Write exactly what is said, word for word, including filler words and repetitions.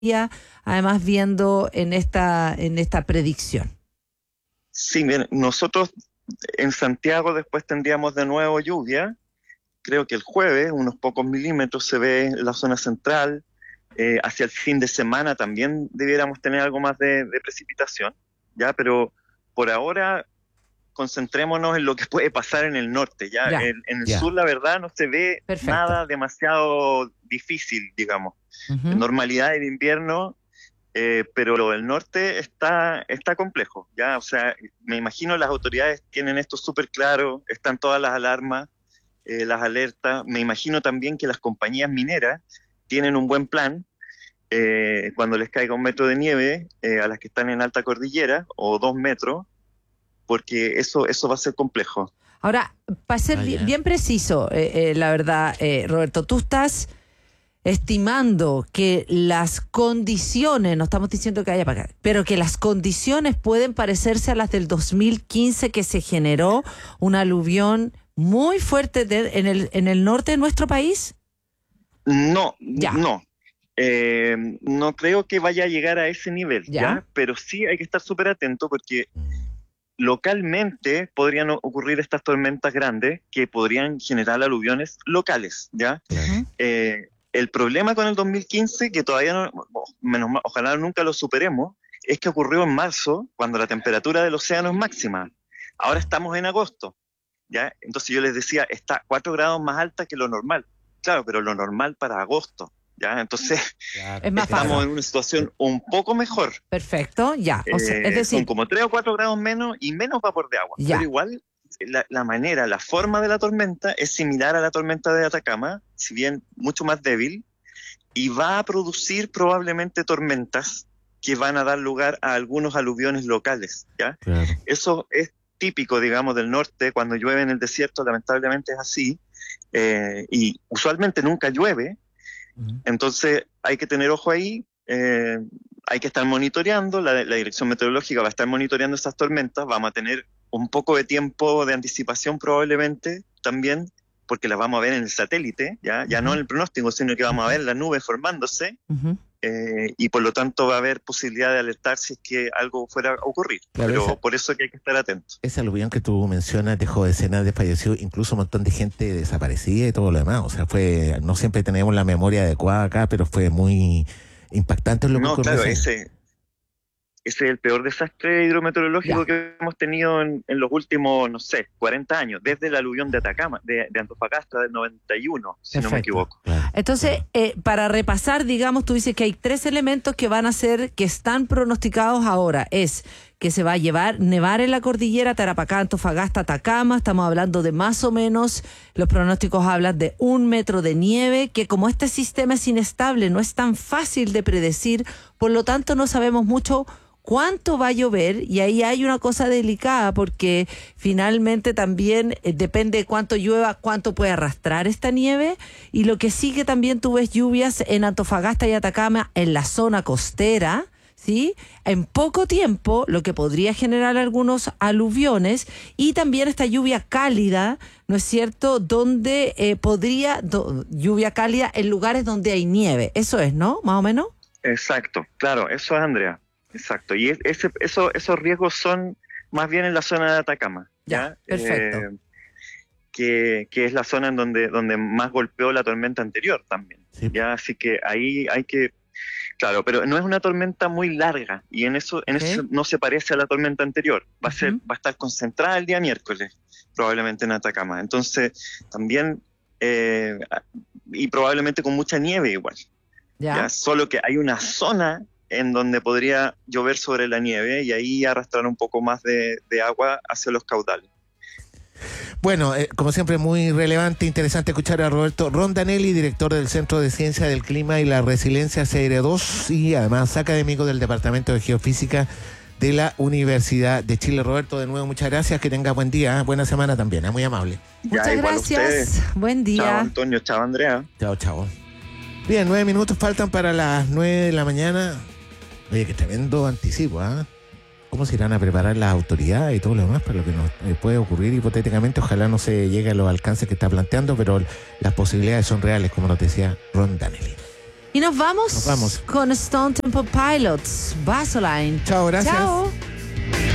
además viendo en esta, en esta predicción? Sí, bien, nosotros en Santiago después tendríamos de nuevo lluvia. Creo que el jueves unos pocos milímetros se ve en la zona central. Eh, hacia el fin de semana también debiéramos tener algo más de, de precipitación, ya, pero por ahora concentrémonos en lo que puede pasar en el norte, ya, ya en, en el ya. sur la verdad no se ve Perfecto. nada demasiado difícil, digamos, Uh-huh. normalidad de invierno, eh, pero lo del norte está, está complejo, ya, o sea, me imagino las autoridades tienen esto súper claro, están todas las alarmas, eh, las alertas, me imagino también que las compañías mineras tienen un buen plan. Eh, cuando les caiga un metro de nieve eh, a las que están en alta cordillera o dos metros, porque eso, eso va a ser complejo. Ahora, para ser Ah, bien, ya. bien preciso, eh, eh, la verdad, eh, Roberto, tú estás estimando que las condiciones, no estamos diciendo que haya para acá, pero que las condiciones pueden parecerse a las del dos mil quince, que se generó una aluvión muy fuerte de, en, el, en el norte de nuestro país. No, Ya. no. Eh, no creo que vaya a llegar a ese nivel, ¿Ya? ¿ya? Pero sí hay que estar súper atento porque localmente podrían ocurrir estas tormentas grandes que podrían generar aluviones locales, ¿ya? Uh-huh. Eh, el problema con el dos mil quince, que todavía no, menos mal, ojalá nunca lo superemos, es que ocurrió en marzo, cuando la temperatura del océano es máxima. Ahora estamos en agosto, ¿ya? Entonces yo les decía, está cuatro grados más alta que lo normal. Claro, pero lo normal para agosto, ¿ya? Entonces Claro. Es más estamos fácil. en una situación un poco mejor. Perfecto, ya. O sea, Eh, es decir, son como tres o cuatro grados menos y menos vapor de agua. Ya. Pero igual, la, la manera, la forma de la tormenta es similar a la tormenta de Atacama, si bien mucho más débil, y va a producir probablemente tormentas que van a dar lugar a algunos aluviones locales, ¿ya? Claro. Eso es típico, digamos, del norte. Cuando llueve en el desierto, lamentablemente es así, eh, y usualmente nunca llueve. Uh-huh. Entonces hay que tener ojo ahí, eh, hay que estar monitoreando, la, la Dirección Meteorológica va a estar monitoreando estas tormentas, vamos a tener un poco de tiempo de anticipación probablemente también, porque las vamos a ver en el satélite, ya, ya Uh-huh. no en el pronóstico, sino que vamos a ver las nubes formándose, uh-huh. eh, y por lo tanto va a haber posibilidad de alertar si es que algo fuera a ocurrir, Claro, pero esa- por eso que hay que estar atentos. Ese aluvión que tú mencionas dejó decenas de fallecidos, incluso un montón de gente desaparecida y todo lo demás. O sea, fue, no siempre tenemos la memoria adecuada acá, pero fue muy impactante lo que No, ocurrió claro, ese año. ese... Ese es el peor desastre hidrometeorológico Ya. que hemos tenido en, en los últimos, no sé, cuarenta años, desde el aluvión de Atacama, de, de Antofagasta del noventa y uno, si no me Perfecto. equivoco. Claro, Entonces, claro. eh, para repasar, digamos, tú dices que hay tres elementos que van a ser, que están pronosticados ahora. Es que se va a llevar, nevar en la cordillera, Tarapacá, Antofagasta, Atacama. Estamos hablando de más o menos, los pronósticos hablan de un metro de nieve, que como este sistema es inestable, no es tan fácil de predecir, por lo tanto no sabemos mucho cuánto va a llover, y ahí hay una cosa delicada porque finalmente también eh, depende de cuánto llueva, cuánto puede arrastrar esta nieve, y lo que sí que también tú ves lluvias en Antofagasta y Atacama en la zona costera, ¿sí? En poco tiempo, lo que podría generar algunos aluviones, y también esta lluvia cálida, ¿no es cierto?, donde eh, podría, do, lluvia cálida en lugares donde hay nieve, eso es, ¿no? Más o menos. Exacto, claro, eso es, Andrea. Exacto, y ese, eso, esos riesgos son más bien en la zona de Atacama, Ya, ¿ya? perfecto. Eh, que, que es la zona en donde, donde más golpeó la tormenta anterior también, Sí. ¿ya? Así que ahí hay que, claro, pero no es una tormenta muy larga, y en eso, en Ok. eso no se parece a la tormenta anterior, va a ser, Ujú. va a estar concentrada el día miércoles, probablemente en Atacama, entonces también, eh, y probablemente con mucha nieve igual. Ya. ¿Ya? Solo que hay una zona en donde podría llover sobre la nieve y ahí arrastrar un poco más de, de agua hacia los caudales. Bueno, eh, como siempre, muy relevante, interesante escuchar a Roberto Rondanelli, director del Centro de Ciencia del Clima y la Resiliencia C R dos, y además académico del Departamento de Geofísica de la Universidad de Chile. Roberto, de nuevo, muchas gracias, que tenga buen día, ¿eh? Buena semana también, ¿eh? Muy amable. Muchas Ya, igual gracias. ustedes. Buen día. Chao, Antonio. Chao, Andrea. Chao, chao. Bien, nueve minutos faltan para las nueve de la mañana. Oye, qué tremendo anticipo, ¿ah? ¿eh? ¿Cómo se irán a preparar las autoridades y todo lo demás para lo que nos eh, puede ocurrir hipotéticamente? Ojalá no se llegue a los alcances que está planteando, pero las posibilidades son reales, como nos decía Rondanelli. Y nos vamos, Nos vamos. con Stone Temple Pilots, Vaseline. Chao, gracias. Chao.